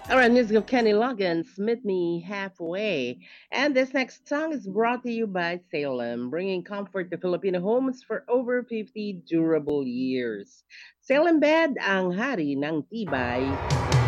All right, music of Kenny Loggins, Meet Me Halfway. And this next song is brought to you by Salem, bringing comfort to Filipino homes for over 50 durable years. Salem Bed, ang hari ng tibay.